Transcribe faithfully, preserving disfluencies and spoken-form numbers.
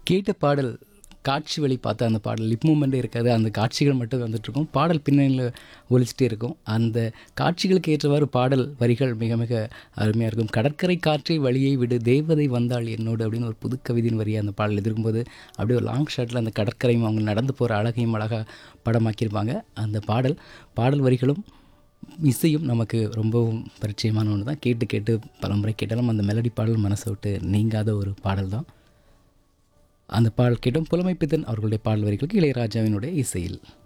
கேட்ட பாடல் காட்சி வழி பார்த்த அந்த பாடல் லிப் மூமெண்ட்டே இருக்காது. அந்த காட்சிகள் மட்டும் வந்துட்டுருக்கும். பாடல் பின்னணியில ஒலிச்சிட்டே இருக்கும். அந்த காட்சிகளுக்கு ஏற்றவாறு பாடல் வரிகள் மிக மிக அருமையா இருக்கும். "கடற்கரை காற்றே வழியை விடு தேவதை வந்தாள் என்னோடு" அப்படின்னு ஒரு புது கவிதையின் வரியை அந்த பாடல் எதிர்க்கும்போது, அப்படியே ஒரு லாங் ஷாட்டில் அந்த கடற்கரையும் அவங்க நடந்து போகிற அழகையும் அழகாக படமாக்கியிருப்பாங்க. அந்த பாடல் பாடல் வரிகளும் இசையும் நமக்கு ரொம்பவும் பரிச்சயமான ஒன்று தான். கேட்டு கேட்டு பலமுறை கேட்டாலும் அந்த மெலடி பாடல் மனசை விட்டு நீங்காத ஒரு பாடல் தான். அந்த பாடல் கேட்டோம். புலமைப்பித்தன் அவர்களுடைய பாடல் வரிகளுக்கு இளையராஜாவினுடைய இசையில்.